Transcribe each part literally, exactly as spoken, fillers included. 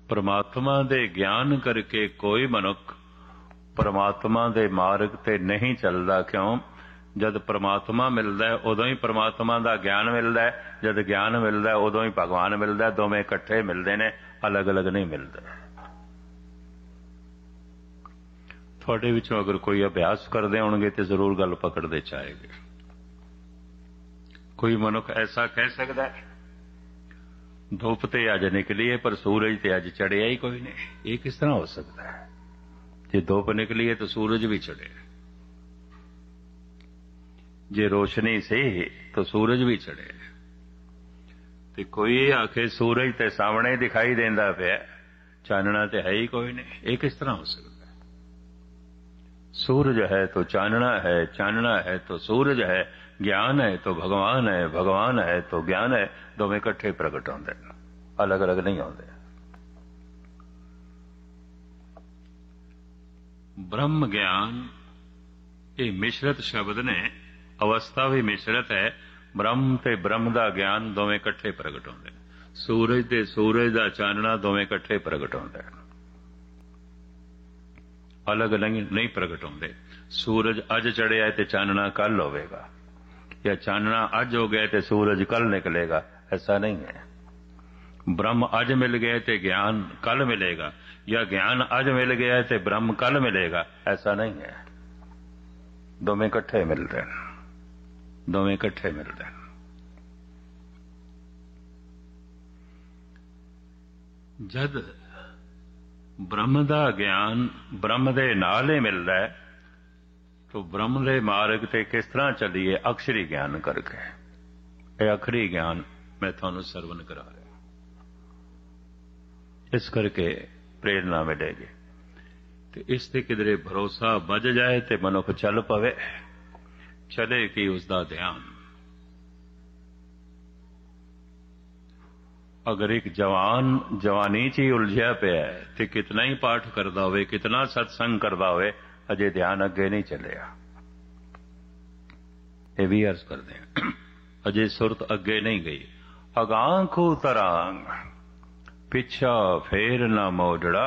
परमात्मा दे ज्ञान करके कोई मनुख परमात्मा दे मार्ग ते नहीं चलदा। क्यों? जद परमात्मा मिलदा है उदों ही परमात्मा दा ज्ञान मिलदा है, जद ज्ञान मिलदा है उदों ही भगवान मिलदा है। दोवें इकट्ठे मिलदे ने, अलग अलग नहीं मिलदे। तुहाडे विचों अगर कोई अभ्यास करदे होणगे ते जरूर गल पकड़दे चाहेगे। कोई मनुख ऐसा कह सकदा है धुप ते अज निकली है पर सूरज ते अज चढ़िया ही कोई नहीं। ये किस तरह हो सकता है? जे धुप निकली है तो सूरज भी चढ़े, जे रोशनी से तो सूरज भी चढ़े। ते कोई आखे सूरज ते सामने दिखाई देंदा पिया, चानना ते है ही कोई नहीं। ये किस तरह हो सकता है? सूरज है तो चानना है, चानना है तो सूरज है, ज्ञान है तो भगवान है, भगवान है तो ज्ञान है। दोवें इकट्ठे प्रगट होंदे, अलग अलग नहीं होंदे। ब्रह्म ज्ञान ये मिश्रित शब्द ने, अवस्था भी मिश्रित है। ब्रह्म ते ब्रह्म दा ज्ञान दोवें इकट्ठे प्रगट होंदे। सूरज ते सूरज दा चानना दोवें इकट्ठे प्रगट होंदे, अलग नहीं नहीं प्रगट होंदे। सूरज अज चढ़िया है ते चानना कल होवेगा, या चानना अज हो गया ते सूरज कल निकलेगा, ऐसा नहीं है। ब्रह्म अज मिल गया ते ज्ञान कल मिलेगा, या ज्ञान अज मिल गया ते ब्रह्म कल मिलेगा, ऐसा नहीं है। दोवें इकट्ठे मिलते हैं, दोवें इकट्ठे मिलते हैं। जद ब्रह्म दा ज्ञान ब्रह्म दे नाल ही मिलदा है तो ब्रह्म दे मार्ग ते किस तरह चलीए? अक्षरी ज्ञान करके। ये अखरी ज्ञान मैं थानू सरवण करा रहा, इस करके प्रेरणा मिलेगी। ते इस ते किधरे भरोसा बज जाए ते मनुख चल पवे, चले कि उसका ध्यान। अगर एक जवान जवानी च ही उलझिया पिया है ते कितना ही पाठ करदा होवे, कितना सत्संग करदा होवे, अजे ध्यान अगे नहीं चलिया। ये भी अर्ज करते हैं, अजे सुरत अगे नहीं गई। अगां को तरांग पिछा फेर ना मोजड़ा,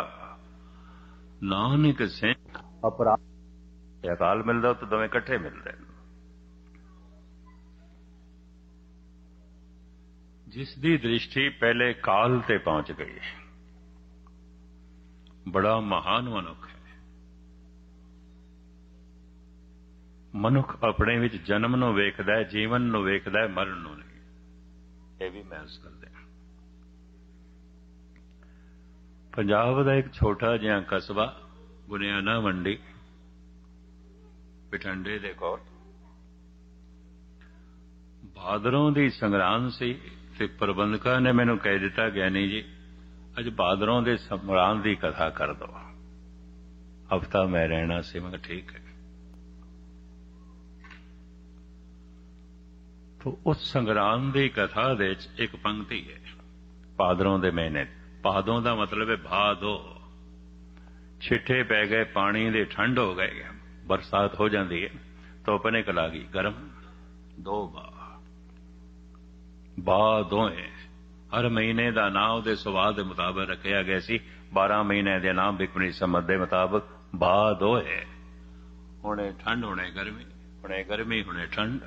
नानक सिंह अपराध। अकाल मिलदा तो दोवें इकट्ठे मिलदे। जिसदी दृष्टि पहले काल ते पहुंच गई, बड़ा महान मनुख है। मनुख अपने विच जन्म नूं वेखदा है, जीवन नूं वेखदा है, मरण नूं नहीं। ये भी महसूस करदे हैं। पंजाब दा एक छोटा जिहा कस्बा बुनियाना मंडी पिठंडे दे कोल, भादरों दी संगरांद सी ते प्रबंधका ने मैनू कह दिता, ज्ञानी जी अज भादरों दे संगरांद दी कथा कर दो, हफ्ता मैं रहना सी। मैं ठीक है। तो उस संगरांद दी कथा दे एक पंक्ति है, भादरों दे महीने। भादों दा मतलब है भादो। छिठे पै गए, पानी दे ठंड हो गए, बरसात हो जाती है, धुप निकल आ गई गर्म। दो बा बा दोए, हर महीने का नाम उहदे सुभाव के मुताबिक रखा गया सी। बारह महीने के नाम बिकमणी संमत के मुताबिक बा दोए। हुणे ठंड, हुणे गर्मी, हुणे गर्मी, हुणे ठंड।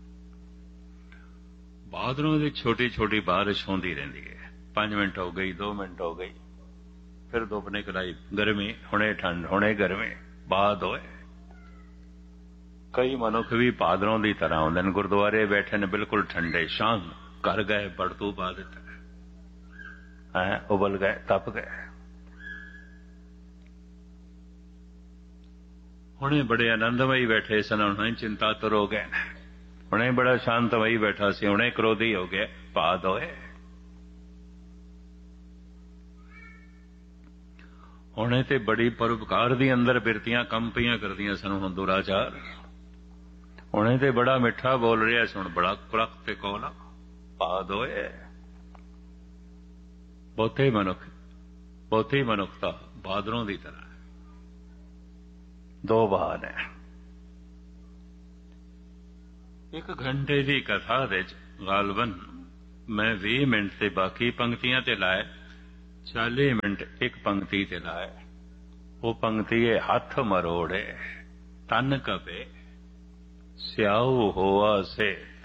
भादरों की छोटी छोटी बारिश होती रहती है। पांच मिनट हो गई, दो मिनट हो गई, फिर धुप निकल आई, गर्मी, हुणे ठंड, हुणे गर्मी, बाद होए। कई मनुख भी भादरों की तरह होंदे ने, गुरुद्वारे बैठे ने बिल्कुल ठंडे, शांत, घर गए बड़तू पा दिता है, उबल गए, तप गए। हुणे बड़े आनंदमयी बैठे सन, हुणे चिंतातुर हो गए। हुणे बड़ा शांतमयी बैठा सी, हुणे क्रोधी हो गए, बाद होए। हुणे ते बड़ी परोपकार दी अंदर बिरतियां कंपियां करदियां सन, हुण दुराचार। हुणे ते बड़ा मिठा बोल रहा सी, हुण बड़ा कुड़क ते कोला, बाद होए। बहुते मनुख, बहुती मनुखता भादरों की तरह दो बहार है। एक घंटे की कथा दे गालबन मैं भी मिनट से बाकी पंक्तियां ते लाए, चाली मिनट एक पंक्ति ते लाए। वो पंक्ति है, हथ मरोड़े तन कपे स्याऊ होआ से।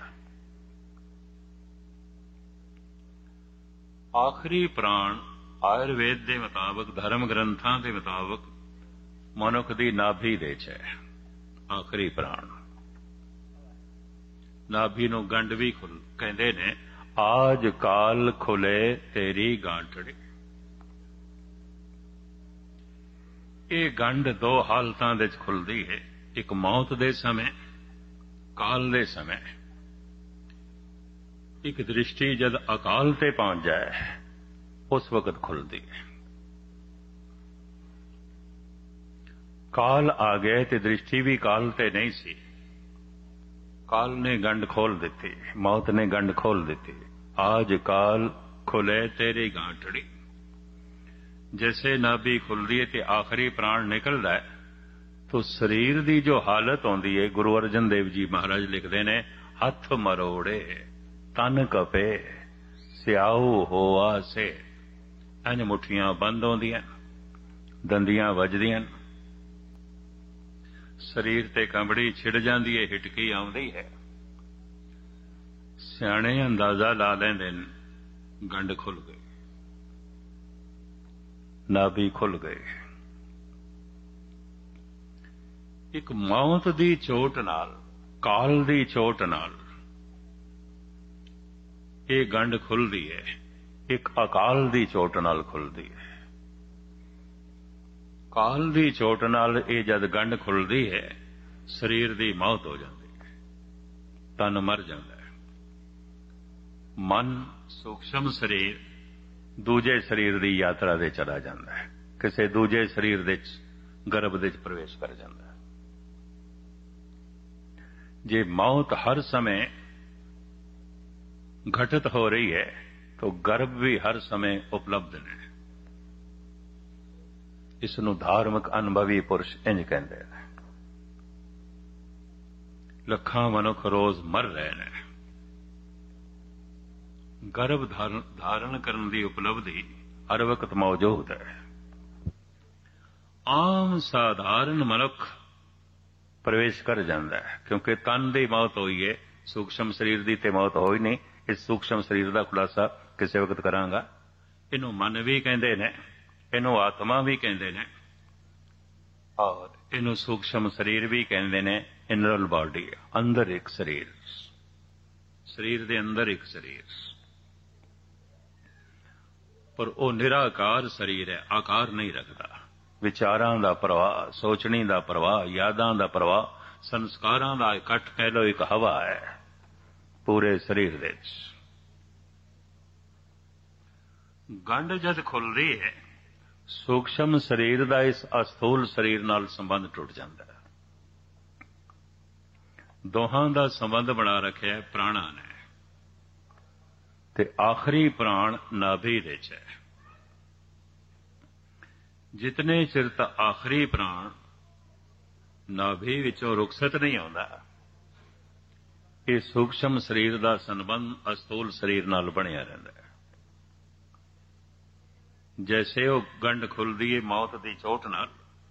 आखिरी प्राण आयुर्वेद के मुताबिक, धर्म ग्रंथां के मुताबिक मनुख की नाभि दे च है। आखिरी प्राण नाभि नूं गंढ भी खुल कहंदे ने, आज काल खुले तेरी गांठड़ी। ये गंढ दो हालतां दे च खुलदी है, एक मौत दे समय, काल दे समय। एक दृष्टि जद अकाल ते पहुंच जाए उस वक्त खुलदी है। काल आ गए ते दृष्टि भी काल ते नहीं सी, काल ने गंढ खोल दी, मौत ने गंढ खोल दी। आज काल खुले तेरी गांठड़ी। जैसे नाभि खुलदी है ते आखिरी प्राण निकलदा है, तो शरीर की जो हालत आउंदी है, गुरु अर्जन देव जी महाराज लिखते ने, हथ मरोड़े तन कपे स्याऊ होआ से। इंज मुठियां बंद होंदियां, दंदियां वजदियां, शरीर ते कंबड़ी छिड़ जाती है, हिटकी आउंदी है। सियाणे अंदाजा ला लेंदे ने, गंढ खुल गई, नाभि खुल गई। एक मौत दी चोट नाल, काल दी चोट नाल ये गंढ खुलदी है, एक अकाल दी चोट नाल खुलदी है। काल दी चोट नाल ये जद गंढ खुलदी है, शरीर दी मौत हो जाती है, तन मर जाता है। मन सूक्ष्म शरीर दूजे शरीर दी यात्रा दे चला जाता है, किसी दूजे शरीर दे गर्भ दे प्रवेश कर जाता है। जे मौत हर समय घटित हो रही है, तो गर्भ भी हर समय उपलब्ध ने। इसनूं धार्मिक अनुभवी पुरुष इंज कहते हैं। लखां मनुख रोज मर रहे हैं। गर्भ धारण धारण करने की उपलब्धि हर वक्त मौजूद है। आम साधारण मनुख प्रवेश कर जाता है, क्योंकि तन की मौत हुई है, सूक्ष्म शरीर की तो मौत हो ही नहीं। इस सूक्ष्म शरीर का खुलासा किसी वक्त करांगा। इनू मन भी कहते हैं, इनू आत्मा भी कहते हैं, और इनू सूक्ष्म शरीर भी कहते हैं। इनरल बॉडी, अंदर एक शरीर, शरीर के अंदर एक शरीर, पर वह निराकार शरीर है, आकार नहीं रखता। विचारां दा प्रवाह, सोचनी दा प्रवाह, यादां दा प्रवाह, संस्कारां दा इकट्ठ कह लो, एक हवा है पूरे शरीर दे। गंढ जद खुलदी है, सूक्ष्म शरीर का इस अस्थूल शरीर नाल संबंध टुट जाता है। दोहां दा संबंध बना रखा है प्राणा ने, ते आखिरी प्राण नाभि दे च है। जितने चिर तक आखिरी प्राण नाभि विचों रुखसत नहीं आउंदा, ये सूक्ष्म शरीर का संबंध अस्थूल शरीर नाल बनिया रहिंदा है। जैसे वो गंढ खुलदी है मौत की चोट नाल,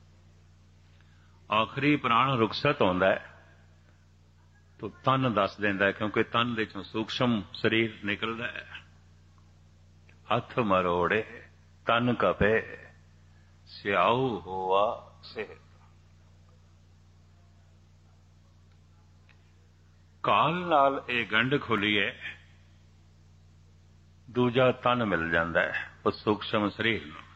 आखिरी प्राण रुखसत होंदा है, तो तन दस देंदा है, क्योंकि तन दे चों सूक्ष्म शरीर निकलदा है। हथ मरोड़े तन कपे स्याऊ होआ से। काल नाल ये गंढ खुली है, दूजा तन मिल जाता है उस सूक्ष्म शरीर नूं।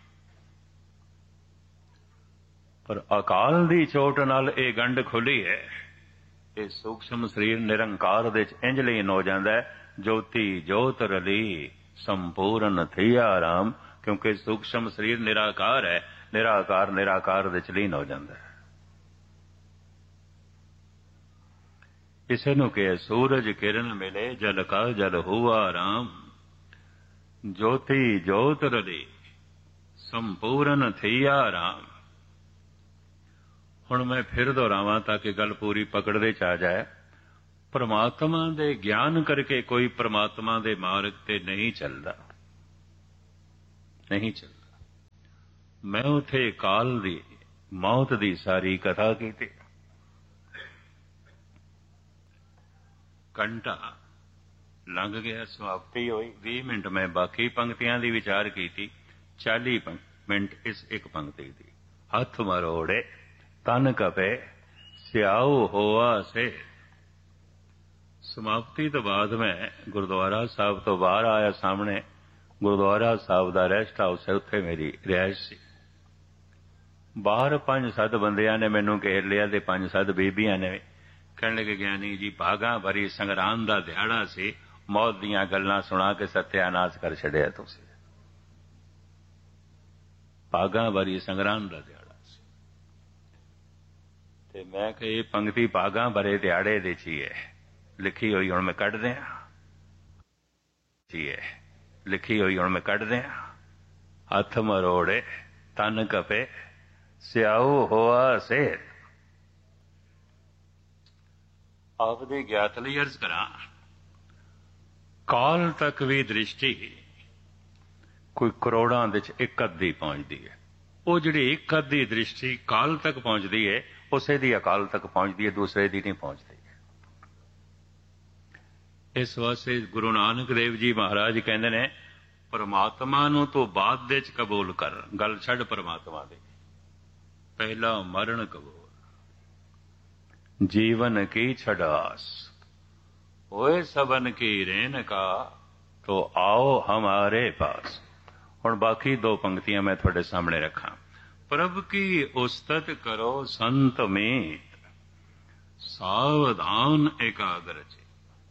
पर अकाल दी चोट नाल ये गंढ खुली है, ये सूक्ष्म शरीर निरंकार दे इंज लीन हो जाता है। ज्योति ज्योत रली संपूर्ण थिया राम, क्योंकि सूक्ष्म शरीर निराकार है, निराकार निराकार दे लीन हो जाता है। इसे नूं कहे सूरज किरण मिले जल का जल हुआ राम, ज्योति ज्योत रली संपूर्ण थिया राम। हुण मैं फिर दोहरावां ताकि गल पूरी पकड़दे च आ जाए। परमात्मा दे ज्ञान करके कोई परमात्मा दे मार्ग ते नहीं चलदा। नहीं चलता। मैं उथे काल दी मौत दी सारी कथा कीती। घंटा लंघ गया, समाप्ति हुई। बीस मिनट मैं बाकी पंक्तियां दी विचार की, चालीस मिनट इस एक पंक्ति दी। हथ मरोड़े तन कपे स्याऊ होआ से। समाप्ति तो बाद मैं गुरुद्वारा साहब तो बाहर आया, सामने गुरुद्वारा साहब का रेस्ट हाउस है, उत्थे मेरी रिहाइश सी। बाहर पंज सत्त बंदियां ने मैनू घेर लिया ते पंज सत्त बीबियां ने कहने लगे, ज्ञानी जी भागा भरी संग्राम का दिहाड़ा से, मौत दीयां गल्लां सुना के सत्यानाश कर छड़िया तुसीं। भागा भरी संग्राम का दिहाड़ा से। ते मैं कि ये पंक्ति भागा भरे दिहाड़े दी ची है लिखी हुई, हुण मैं कढ दियां ची है लिखी हुई, हुण मैं कढ दियां। हथ मरोड़े तन कपे स्याऊ होआ से। आपदी ज्ञात लई अर्ज करा, काल तक भी दृष्टि कोई करोड़ां दे च एक अद्धी पहुंचती है। वो जिहड़ी एक अद्धी दृष्टि काल तक पहुंचती है, उसे दी अकाल तक पहुंचती है, दूसरे दी नहीं पहुंचती। इस वास्ते गुरु नानक देव जी महाराज कहते ने, परमात्मा नूं तो बाद दे च कबूल कर, गल छड़ परमात्मा दे, पहला मरण कबूल। जीवन की छड़ास ओए सबन की रेन का, तो आओ हमारे पास। हुण बाकी दो पंक्तियां मैं थोड़े सामने रखा। प्रभ की उस्तत करो संत मीत, सावधान एकाग्र चे।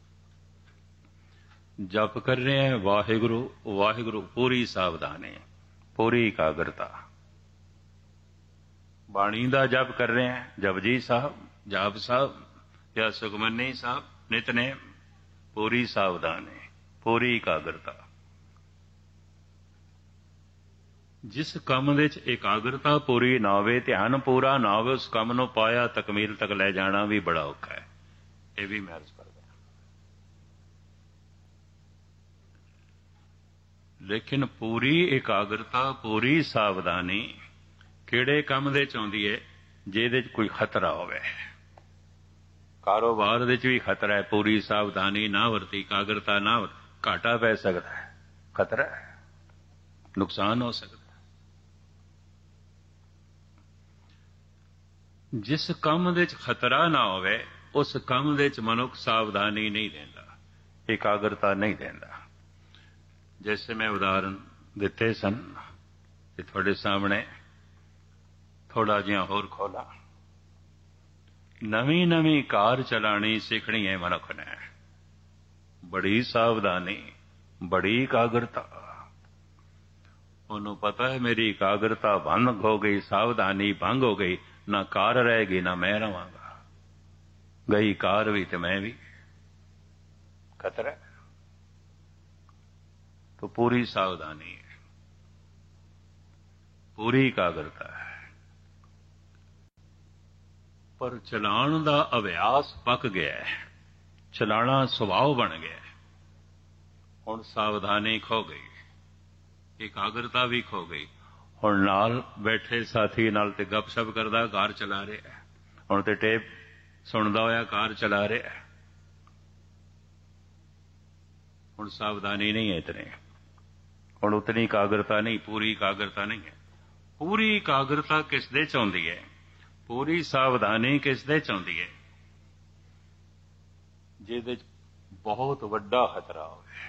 जप कर रहे हैं वाहिगुरु वाहिगुरु, पूरी सावधानी, पूरी एकाग्रता। बाणी दा जप कर रहे हैं, जपजी साहब, जाप साहब या सुखमनी साहब, नितनेम, पूरी सावधानी, पूरी एकाग्रता। जिस काम दे च एकाग्रता पूरी ना होवे, ध्यान पूरा ना होवे, उस काम नूं पाया तकमील तक ले जाना भी बड़ा औखा है। ये भी मैं अर्ज करदा। लेकिन पूरी एकाग्रता, पूरी सावधानी किहड़े काम दे च आउंदी है? जिहदे च कोई खतरा होवे। कारोबार दे च भी खतरा है, पूरी सावधानी ना वरती, एकाग्रता ना वरती, घाटा पै सकता है, खतरा है, नुकसान हो सकता है। जिस काम दे च खतरा ना होवे, उस काम दे च मनुख सावधानी नहीं देंदा, एकाग्रता नहीं देंदा। जैसे मैं उदाहरण दिते सन, ये थोड़े सामने थोड़ा जिहा होर खोला। नवी नवी कार चलानी सीखनी है मनुख ने, बड़ी सावधानी, बड़ी एकाग्रता। उन्होंने पता है मेरी एकाग्रता भंग हो गई, सावधानी भंग हो गई, ना कार रहेगी ना मैं रहांगा, गई कार भी तो मैं भी, खतरा। तो पूरी सावधानी है, पूरी एकाग्रता है। पर चलाण दा अभ्यास पक गया है, चलाना सुभाव बन गया है। हुण सावधानी खो गई, एकाग्रता भी खो गई। हुण नाल बैठे साथी नाल ते गपशप करदा कार चला रहा है, हुण ते टेप सुनदा होया कार चला रहा है। हुण सावधानी नहीं है इतनी, हुण उतनी एकाग्रता नहीं, पूरी एकाग्रता नहीं है। पूरी एकाग्रता किस दे च आउंदी है? पूरी सावधानी किस दे च आउंदी है? जिहदे च बहुत वड्डा खतरा होवे,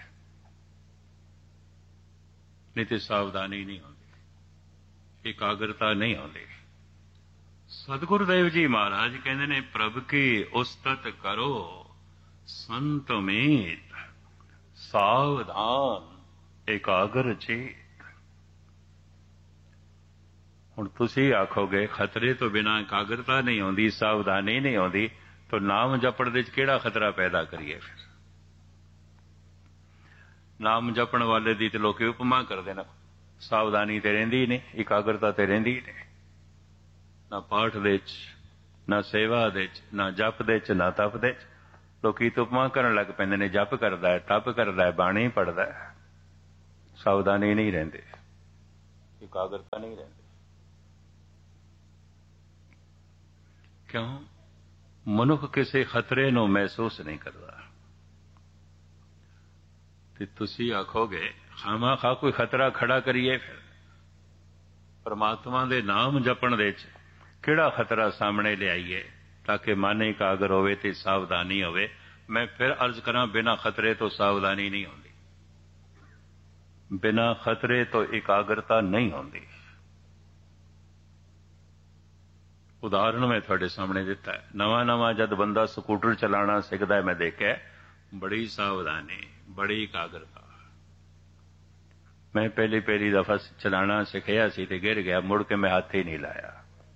नहीं तो सावधानी नहीं आउंदी, एकाग्रता नहीं आउंदी। सतगुरुदेव जी महाराज कहंदे ने, प्रभ की उस्तत करो संत मीत, सावधान एकाग्र चेत। हुण तुसीं आखोगे खतरे तो बिना एकाग्रता नहीं आउंदी, सावधानी नहीं आउंदी, तो नाम जपण दे किहड़ा खतरा पैदा करिए? फिर नाम जपण वाले दी ते लोकी उपमा करदे ने, सावधानी ते रहिंदी नहीं, एकाग्रता ते रहिंदी नहीं। ना पाठ दे च, ना सेवा दे च, ना जप दे च, ना तप दे च। लोकी तो उपमा करन लग पैंदे ने, जप करदा है, तप करदा है, बाणी पढ़दा है, सावधानी नहीं रहिंदी। ਇਕਾਗਰਤਾ ਨਹੀਂ ਰਹਿੰਦੀ। ਕਿਉਂ? ਮਨੁੱਖ ਕਿਸੇ ਖਤਰੇ ਨੂੰ ਮਹਿਸੂਸ ਨਹੀਂ ਕਰਦਾ। ਤੇ ਤੁਸੀਂ ਆਖੋਗੇ ਖਾਮਾ-ਖਾ ਕੋਈ ਖਤਰਾ ਖੜਾ ਕਰੀਏ, ਫਿਰ ਪਰਮਾਤਮਾ ਦੇ ਨਾਮ ਜਪਣ ਦੇ ਵਿੱਚ ਕਿਹੜਾ ਖਤਰਾ ਸਾਹਮਣੇ ਲਿਆਈਏ ਤਾਂ ਕਿ ਮਨ ਇਕਾਗਰ ਹੋਵੇ ਤੇ ਸਾਵਧਾਨੀ ਹੋਵੇ। ਮੈਂ ਫਿਰ ਅਰਜ਼ ਕਰਾਂ, ਬਿਨਾਂ ਖਤਰੇ ਤੋਂ ਸਾਵਧਾਨੀ ਨਹੀਂ ਹੁੰਦੀ, ਬਿਨਾਂ ਖਤਰੇ ਤੋਂ ਇਕਾਗਰਤਾ ਨਹੀਂ ਹੁੰਦੀ। ਉਦਾਹਰਨ ਮੈਂ ਤੁਹਾਡੇ ਸਾਹਮਣੇ ਦਿੱਤਾ ਹੈ। ਨਵਾਂ ਨਵਾਂ ਜਦ ਬੰਦਾ ਸਕੂਟਰ ਚਲਾਉਣਾ ਸਿੱਖਦਾ, ਮੈਂ ਦੇਖਿਆ ਬੜੀ ਸਾਵਧਾਨੀ, ਬੜੀ ਇਕਾਗਰਤਾ। ਮੈਂ ਪਹਿਲੀ ਪਹਿਲੀ ਦਫਾ ਚਲਾਉਣਾ ਸਿੱਖਿਆ ਸੀ ਤੇ ਗਿਰ ਗਿਆ, ਮੁੜ ਕੇ ਮੈਂ ਹੱਥ ਹੀ ਨਹੀਂ ਲਾਇਆ।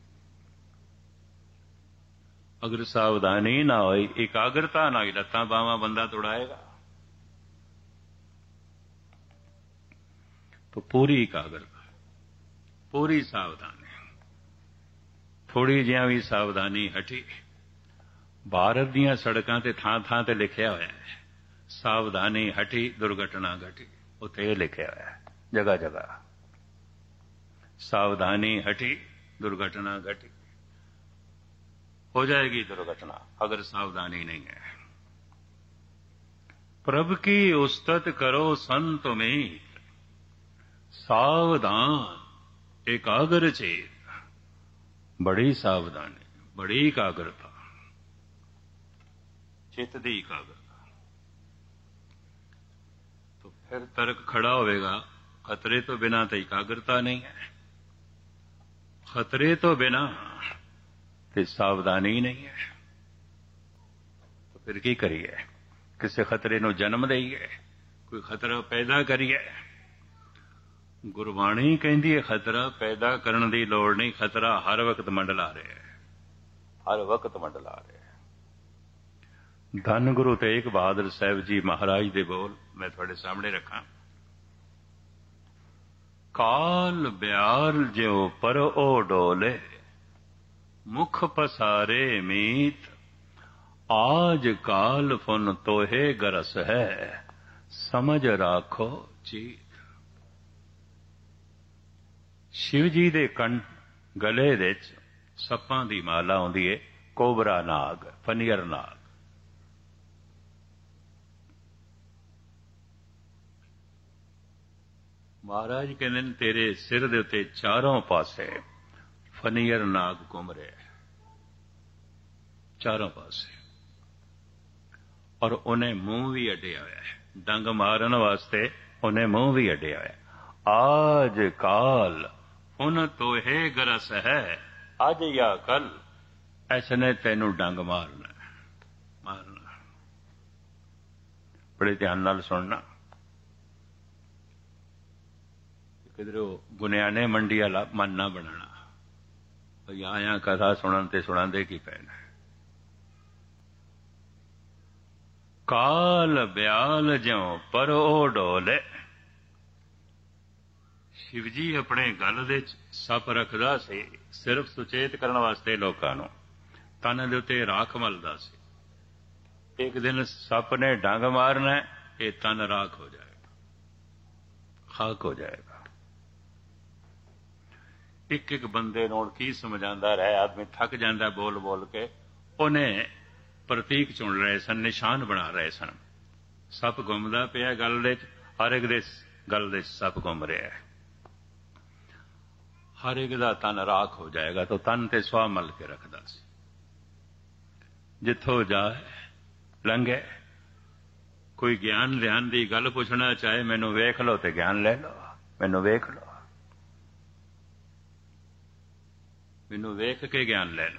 ਅਗਰ ਸਾਵਧਾਨੀ ਨਾ ਹੋਈ, ਇਕਾਗਰਤਾ ਨਾ ਹੋਈ, ਲੱਤਾਂ ਬਾਹਾਂ ਬੰਦਾ ਤੁੜਾਏਗਾ। तो पूरी इकाग्रता, पूरी सावधानी। थोड़ी जिहा भी सावधानी हटी। भारत दीआं सड़कां ते थां थां ते लिखिया होया है, सावधानी हटी दुर्घटना घटी। उत्थे ये लिखिया होया है जगह जगह, सावधानी हटी दुर्घटना घटी। हो जाएगी दुर्घटना अगर सावधानी नहीं है। प्रभु की उस्तत करो संत में, सावधान एकाग्र चेत। बड़ी सावधानी, बड़ी एकाग्रता, चित्त दी एकाग्रता। तो फिर तर्क खड़ा होगा, खतरे तो बिना तो एकाग्रता नहीं है, खतरे तो बिना तो सावधानी नहीं है। तो फिर की करिए? किसी खतरे नूं जन्म देईए, कोई खतरा पैदा करिए? गुरबाणी कहती है खतरा पैदा करने की लोड़ नहीं, खतरा हर वक्त मंडला रहा है, हर वक्त मंडला रहा है। धन गुरु तेग बहादुर साहब जी महाराज दे बोल मैं थोड़े सामने रखा। काल ब्याल ज्यो पर ओ डोले, मुख पसारे मीत। आज काल फुन तोहे गरस है, समझ राखो चीत। शिव जी दे कंठ गले विच सप्पां दी माला आउंदी है, कोबरा नाग, फनियर नाग। महाराज कहंदे ने तेरे सिर दे उत्ते चारों पासे फनियर नाग घूम रहे, चारों पासे, और उन्हें मुंह भी अड्डिया होया है, डंग मारन वास्ते उन्हें मुंह भी अड्डिया होया है। आज काल उन तोहे गरस है, अज या कल ऐसने तेनू डंग मारना मारना। बड़े ध्यान नाल सुनना। किधरों गुनियाने मंडी वाला मन ना बनाना, या या कथा सुनन ते सुनांदे की पैना। काल ब्याल ज्यों पर ओ डोले। शिव जी अपने गल दे सप रखदा सी, सिर्फ सुचेत करने वास्ते लोकां नूं। तन दे उत्ते राख मलदा सी। एक दिन सप ने डंग मारना, ये तन राख हो जाएगा, खाक हो जाएगा। एक एक बंदे नूं की समझांदा रहे, आदमी थक जांदा बोल बोल के। उन्हें प्रतीक चुन रहे सन, निशान बना रहे सन। सप घुमदा पिया गल दे, हर एक दे गल दे सप घुम रहा है, हर एक दा तन राख हो जाएगा। तो तन ते सुआ मल के रखदा सी। जिथों जाए लंघे, कोई ज्ञान ध्यान की गल पुछना चाहे, मैनू वेख लो तो ज्ञान ले लो, मैनू वेख लो, मैनू वेख के ज्ञान ले लो।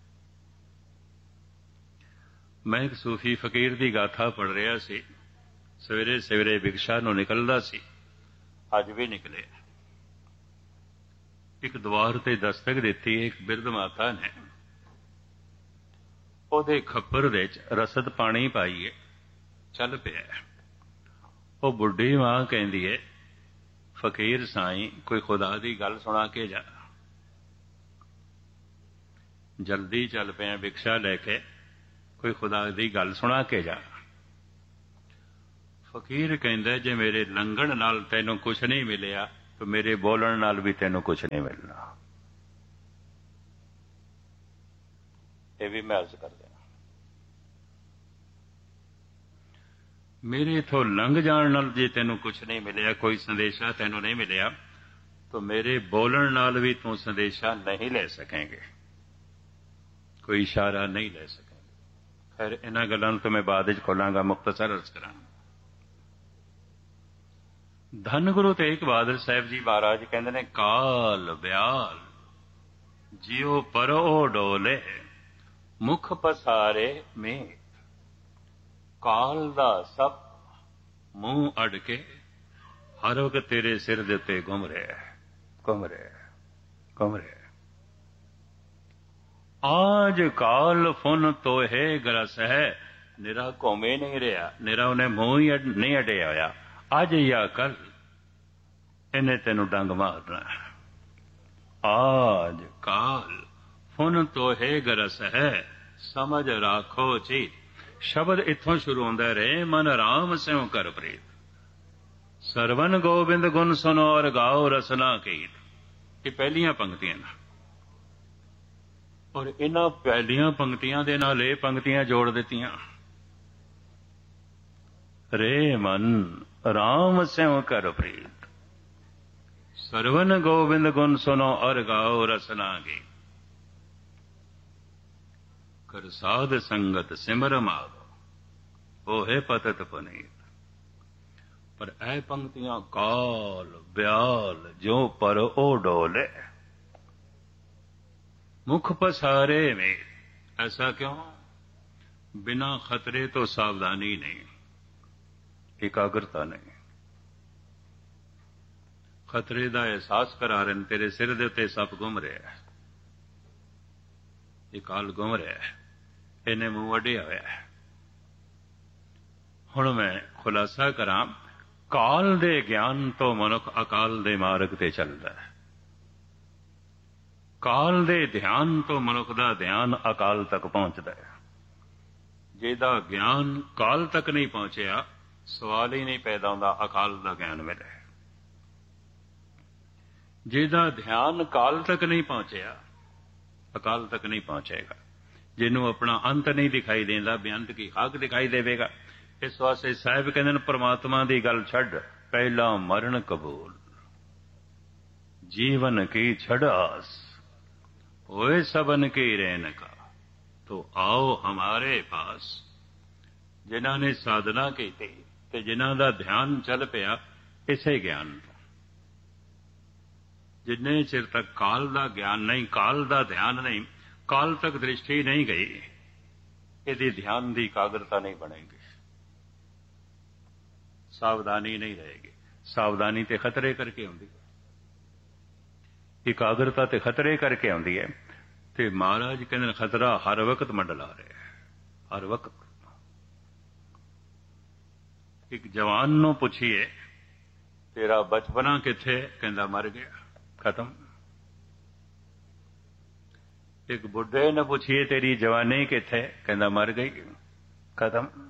मैं एक सूफी फकीर की गाथा पढ़ रहा सी, सवेरे सवेरे भिक्षा नूं निकलदा सी, अज भी निकले। एक द्वार ते दस्तक दिती, एक बिरध माता ने ओदे खप्पर दे रसद पानी पाईए, चल पिया। वो बुढ़ी मां कहंदी है, फकीर साईं कोई खुदा दी गल सुना के जा। जल्दी चल पिया भिक्षा लैके, कोई खुदा दी गल सुना के जा। फकीर कहंदा जे मेरे लंघण नाल तैनूं कुछ नहीं मिलिया तो मेरे बोलण नाल भी तैनूं कुछ नहीं मिलना। ये भी मैं अर्ज कर देना। मेरे इथों लंघ जाण नाल जे तैनूं कुछ नहीं मिलिया, कोई संदेशा तैनूं नहीं मिलिया, तो मेरे बोलण नाल भी तू संदेशा नहीं ले सकेंगे, कोई इशारा नहीं ले सकेंगे। खैर इन्हां गल्लां नूं तो मैं बाद विच खोलांगा, मुख्तसर अर्ज करांगा। धन गुरु तेग बहादुर साहिब जी महाराज कहंदे ने, काल ब्याल जियो परो डोले मुख पसारे मेत। काल दा सप मूंह अड़ के हर वक्त तेरे सिर दे उत्ते घुम रहा है, घुम रहा है, घुम रहा है। आज काल फुन तो है ग्रस है, निरा घूमे नहीं रहा, निरा उन्हें मुंह ही अड, नहीं अड़िया होया। अज या कल इन्हें तेनू डंग मारना। आज काल फुन तो है ग्रस है, समझ राखो चीत। शब्द इत्थों शुरू होंदा रहे, मन राम स्यों कर प्रीत। सरवन गोबिंद गुण सुनो और गाओ रसना कीत। ये पहलियां पंक्तियां ना, और इन्हां पहलियां पंक्तियां दे नाल ये पंक्तियां जोड़ दित्तियां। रे मन राम स्यों कर प्रीत, सरवन गोबिंद गुण सुनो और गाओ रसना गीत। कर साध संगत सिमर मागो, ओहे पतत पुनीत। पर ऐ पंक्तियां काल ब्याल जो पर ओ डोले मुख पसारे में। ऐसा क्यों? बिना खतरे तो सावधानी नहीं, एकाग्रता नहीं। खतरे का एहसास करा रहे, तेरे सिर दे उत्ते सप घुम रहा है, ये काल घुम रहा है, इन्हें मुंह अड्डिया होया है। हुण मैं खुलासा करा, काल दे ज्ञान तो मनुख अकाल दे मार्ग ते चलदा है। काल दे ध्यान तो मनुख दा ध्यान अकाल तक पहुंचदा है। जिहदा ज्ञान काल तक नहीं पहुंचिया, सवाल ही नहीं पैदा होंदा अकाल दा ज्ञान मिले। जिहदा ध्यान काल तक नहीं पहुंचिया, अकाल तक नहीं पहुंचेगा। जिन्हों अपना अंत नहीं दिखाई देंदा, बेअंत की खाक दिखाई देवेगा। इस वास्ते साहिब कहते हैं, परमात्मा की गल छड्ड, पहला मरण कबूल, जीवन की छड़ आस, होए सबन की रैन का, तो आओ हमारे पास। जिन्हां ने साधना की ते जिन्हां दा ध्यान चल पिया इसे ज्ञान तो, जिन्ने चिर तक काल दा ज्ञान नहीं, काल दा ध्यान नहीं, काल तक दृष्टि नहीं गई, यदि ध्यान की एकाग्रता नहीं बनेगी, सावधानी नहीं रहेगी। सावधानी ते खतरे करके आउंदी है, एकाग्रता ते खतरे करके आउंदी है। ते महाराज कहते खतरा हर वक्त मंडला रहा है, हर वक्त। एक जवान नूं पुछिए, तेरा बचपना किथे? कहंदा मर गया, खत्म। एक बुढ़े ने पूछिए, तेरी जवानी किथे? कहंदा मर गई, खत्म।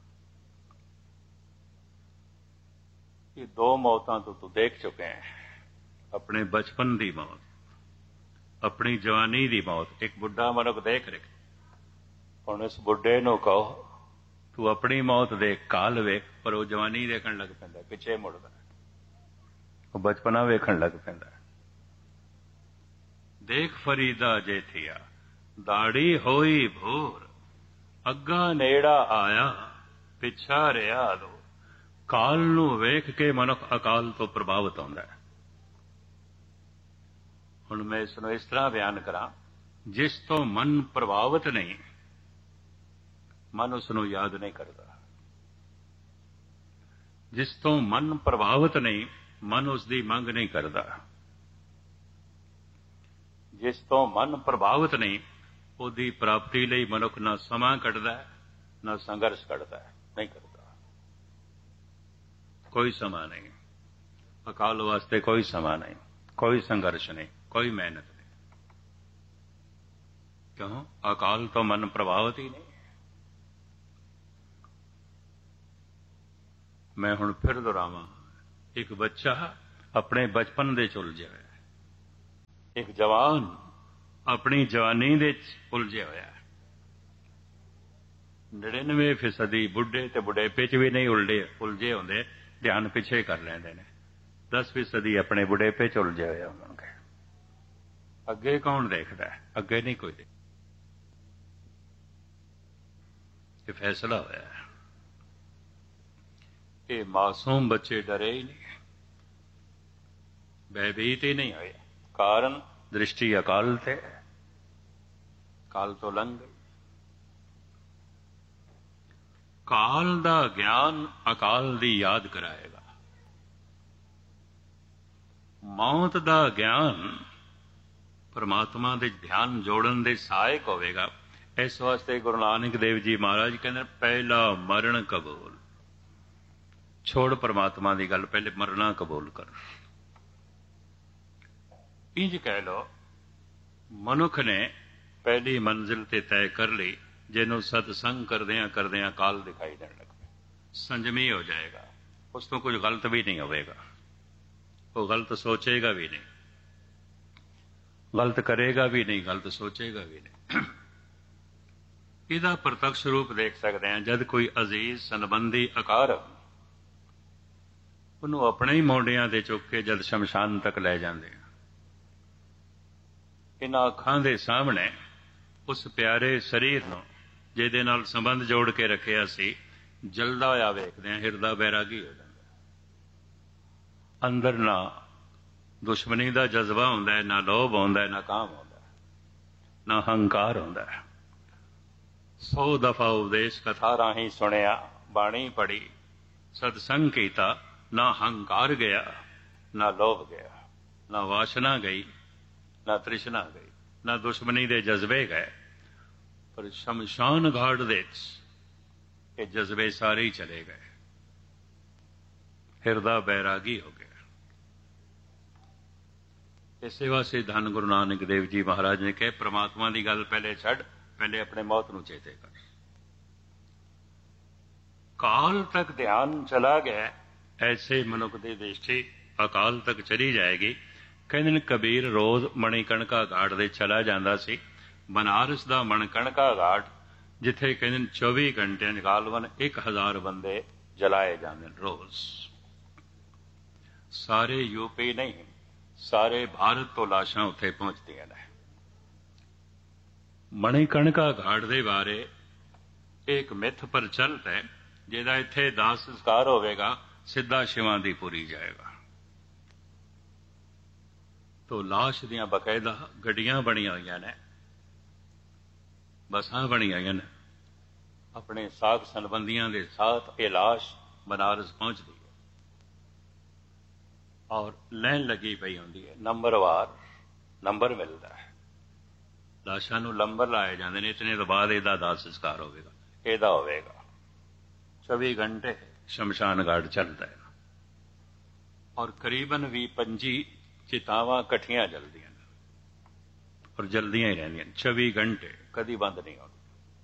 ये दो मौतां तो तू देख चुके हैं, अपने बचपन की मौत, अपनी जवानी की मौत। एक बुढ़ा मनुख देख रहे, हुण इस बुढ़े नूं कहो तू अपनी मौत देख, काल वेख, पर वो जवानी देखण लग पैंदा, पिछे मुड़दा, वो बचपना वेखण लग पैंदा। देख फरीदा जे थिया, दाड़ी होई भोर, अग्गा नेड़ा आया, पिछा रिया दो। काल नूं वेख के मनुख अकाल तो प्रभावित होंदा है। हुण मैं इसनूं इस तरह बयान करा, जिस तो मन प्रभावित नहीं, मन उसनूं याद नहीं करता। जिस तो मन प्रभावित नहीं, मन उसकी मंग नहीं करता। जिस तो मन प्रभावित नहीं, उसकी प्राप्ति लई मनुख ना समा कढ़दा है, ना संघर्ष करता है, नहीं करता। कोई समा नहीं, अकाल वास्ते कोई समा नहीं, कोई संघर्ष नहीं, कोई मेहनत नहीं। क्यों? अकाल तो मन प्रभावित ही नहीं। मैं हुण फिर दोहरावां, एक बच्चा ਆਪਣੇ ਬਚਪਨ ਦੇ ਚ ਉਲਝਿਆ ਹੋਇਆ, ਇੱਕ ਜਵਾਨ ਆਪਣੀ ਜਵਾਨੀ ਦੇ ਚ ਉਲਝਿਆ ਹੋਇਆ। ਨੜਿਨਵੇਂ ਫੀਸਦੀ ਬੁੱਢੇ ਤੇ ਬੁਢੇਪੇ ਚ ਵੀ ਨਹੀਂ ਉਲਝੇ ਉਲਝੇ ਹੁੰਦੇ, ਧਿਆਨ ਪਿੱਛੇ ਕਰ ਲੈਂਦੇ ਨੇ। ਦਸ ਫੀਸਦੀ ਆਪਣੇ ਬੁਢੇਪੇ ਚ ਉਲਝੇ ਹੋਇਆ ਉਹਨਾਂ ਨੂੰ। ਅੱਗੇ ਕੌਣ ਦੇਖਦਾ? ਅੱਗੇ ਨਹੀਂ ਕੋਈ ਦੇਖਦਾ। ਇਹ ਫੈਸਲਾ ਹੋਇਆ। ਇਹ ਮਾਸੂਮ ਬੱਚੇ ਡਰੇ ਹੀ ਨਹੀਂ, ਭੈਭੀਤ ਹੀ ਨਹੀਂ ਹੋਏ। ਕਾਰਨ ਦ੍ਰਿਸ਼ਟੀ ਅਕਾਲ ਤੇ, ਕਾਲ ਤੋਂ ਲੰਘ ਗਈ। ਕਾਲ ਦਾ ਗਿਆਨ ਅਕਾਲ ਦੀ ਯਾਦ ਕਰਾਏਗਾ। ਮੌਤ ਦਾ ਗਿਆਨ ਪਰਮਾਤਮਾ ਦੇ ਧਿਆਨ ਜੋੜਨ ਦੇ ਸਹਾਇਕ ਹੋਵੇਗਾ। ਇਸ ਵਾਸਤੇ ਗੁਰੂ ਨਾਨਕ ਦੇਵ ਜੀ ਮਹਾਰਾਜ ਕਹਿੰਦੇ ਪਹਿਲਾ ਮਰਨ ਕਬੂਲ। ਛੋੜ ਪਰਮਾਤਮਾ ਦੀ ਗੱਲ, ਪਹਿਲੇ ਮਰਨਾ ਕਬੂਲ ਕਰ। ਇੰਜ ਕਹਿ ਲੋ, ਮਨੁੱਖ ਨੇ ਪਹਿਲੀ ਮੰਜ਼ਿਲ ਤੇ ਤੈਅ ਕਰ ਲਈ, ਜਿਹਨੂੰ ਸਤਸੰਗ ਕਰਦਿਆਂ ਕਰਦਿਆਂ ਕਾਲ ਦਿਖਾਈ ਦੇਣ ਲੱਗ ਪਿਆ। ਸੰਜਮੀ ਹੋ ਜਾਏਗਾ, ਉਸ ਤੋਂ ਕੁਝ ਗਲਤ ਵੀ ਨਹੀਂ ਹੋਵੇਗਾ, ਉਹ ਗਲਤ ਸੋਚੇਗਾ ਵੀ ਨਹੀਂ, ਗਲਤ ਕਰੇਗਾ ਵੀ ਨਹੀਂ, ਗਲਤ ਸੋਚੇਗਾ ਵੀ ਨਹੀਂ। ਇਹਦਾ ਪ੍ਰਤੱਖ ਰੂਪ ਦੇਖ ਸਕਦੇ ਹਾਂ। ਜਦ ਕੋਈ ਅਜ਼ੀਜ਼ ਸੰਬੰਧੀ ਅਕਾਰ ਉਹਨੂੰ ਆਪਣੇ ਹੀ ਮੋਢਿਆਂ ਤੇ ਚੁੱਕ ਕੇ ਜਦ ਸ਼ਮਸ਼ਾਨ ਤੱਕ ਲੈ ਜਾਂਦੇ ਆ, ਇਹਨਾਂ ਅੱਖਾਂ ਦੇ ਸਾਹਮਣੇ ਉਸ ਪਿਆਰੇ ਸਰੀਰ ਨੂੰ ਜਿਹਦੇ ਨਾਲ ਸੰਬੰਧ ਜੋੜ ਕੇ ਰੱਖਿਆ ਸੀ, ਜਲਦਾ ਹੋਇਆ ਵੇਖਦੇ ਆ, ਹਿਰਦਾ ਬੈਰਾਗੀ ਹੋ ਜਾਂਦਾ। ਅੰਦਰ ਨਾ ਦੁਸ਼ਮਣੀ ਦਾ ਜਜ਼ਬਾ ਹੁੰਦਾ ਹੈ, ਨਾ ਲੋਭ ਹੁੰਦਾ ਹੈ, ਨਾ ਕਾਮ ਹੁੰਦਾ ਹੈ, ਨਾ ਹੰਕਾਰ ਹੁੰਦਾ ਹੈ। ਸੌ ਦਫਾ ਉਪਦੇਸ਼ ਕਥਾ ਰਾਹੀਂ ਸੁਣਿਆ, ਬਾਣੀ ਪੜੀ, ਸਤਸੰਗ ਕੀਤਾ, ਨਾ ਹੰਕਾਰ ਗਿਆ, ਨਾ ਲੋਭ ਗਿਆ, ਨਾ ਵਾਸ਼ਨਾ ਗਈ, ਨਾ ਤ੍ਰਿਸ਼ਨਾ ਗਈ, ਨਾ ਦੁਸ਼ਮਣੀ ਦੇ ਜਜ਼ਬੇ ਗਏ। ਪਰ ਸ਼ਮਸ਼ਾਨ ਘਾਟ ਦੇ ਵਿੱਚ ਇਹ ਜਜ਼ਬੇ ਸਾਰੇ ਹੀ ਚਲੇ ਗਏ, ਹਿਰਦਾ ਬੈਰਾਗੀ ਹੋ ਗਿਆ। ਇਸੇ ਵਾਸਤੇ ਧੰਨ ਗੁਰੂ ਨਾਨਕ ਦੇਵ ਜੀ ਮਹਾਰਾਜ ਨੇ ਕਿਹਾ, ਪ੍ਰਮਾਤਮਾ ਦੀ ਗੱਲ ਪਹਿਲੇ ਛੱਡ, ਪਹਿਲੇ ਆਪਣੇ ਮੌਤ ਨੂੰ ਚੇਤੇ ਕਰ। ਕਾਲ ਤੱਕ ਧਿਆਨ ਚਲਾ ਗਿਆ, ਐਸੇ ਮਨੁੱਖ ਦੀ ਦ੍ਰਿਸ਼ਟੀ ਅਕਾਲ ਤੱਕ ਚਲੀ ਜਾਏਗੀ। ਕਹਿੰਦੇ ਨੇ ਕਬੀਰ ਰੋਜ਼ ਮਣੀਕਣਕਾ ਘਾਟ ਦੇ ਚਲਾ ਜਾਂਦਾ ਸੀ। ਬਨਾਰਸ ਦਾ ਮਣਕਣਕਾ ਘਾਟ, ਜਿੱਥੇ ਕਹਿੰਦੇ ਨੇ ਚੌਵੀ ਘੰਟਿਆਂ ਚ ਗਾਲਵਨ ਇੱਕ ਹਜ਼ਾਰ ਬੰਦੇ ਜਲਾਏ ਜਾਂਦੇ ਨੇ ਰੋਜ਼। ਸਾਰੇ ਯੂਪੀ ਨਹੀਂ, ਸਾਰੇ ਭਾਰਤ ਤੋਂ ਲਾਸ਼ਾਂ ਉੱਥੇ ਪਹੁੰਚਦੀਆਂ ਨੇ। ਮਣੀਕਣਕਾ ਘਾਟ ਦੇ ਬਾਰੇ ਇੱਕ ਮਿੱਥ ਪ੍ਰਚਲਿਤ ਹੈ, ਜਿਹਦਾ ਇੱਥੇ ਦਾਹ ਸੰਸਕਾਰ ਹੋਵੇਗਾ, ਸਿੱਧਾ ਸ਼ਿਵਾਂ ਦੀ ਪੁਰੀ ਜਾਏਗਾ। ਤੋ ਲਾਸ਼ ਦੀਆਂ ਬਕਾਇਦਾ ਗੱਡੀਆਂ ਬਣੀਆਂ ਹੋਈਆਂ ਨੇ, ਬੱਸਾਂ ਬਣੀਆਂ ਹੋਈਆਂ ਨੇ, ਆਪਣੇ ਸਾਕ ਸੰਬੰਧੀਆਂ ਦੇ ਸਾਥ ਇਹ ਲਾਸ਼ ਬਨਾਰਸ ਪਹੁੰਚਦੀ ਹੈ। ਔਰ ਲਾਈਨ ਲੱਗੀ ਪਈ ਹੁੰਦੀ ਹੈ, ਨੰਬਰਵਾਰ ਨੰਬਰ ਮਿਲਦਾ ਹੈ। ਲਾਸ਼ਾਂ ਨੂੰ ਨੰਬਰ ਲਾਏ ਜਾਂਦੇ ਨੇ, ਇਤਨੇ ਤੋਂ ਬਾਅਦ ਇਹਦਾ ਦਾਹ ਸੰਸਕਾਰ ਹੋਵੇਗਾ, ਇਹਦਾ ਹੋਵੇਗਾ। ਚੌਵੀ ਘੰਟੇ ਸ਼ਮਸ਼ਾਨ ਘਾਟ ਚੱਲਦਾ ਹੈ, ਔਰ ਕਰੀਬਨ ਵੀਹ ਪੰਜੀ ਚਿਤਾਵਾਂ ਇਕੱਠੀਆਂ ਜਲਦੀਆਂ ਨੇ, ਔਰ ਜਲਦੀਆਂ ਹੀ ਰਹਿੰਦੀਆਂ, ਚੌਵੀ ਘੰਟੇ ਕਦੀ ਬੰਦ ਨਹੀਂ ਹੁੰਦੀ।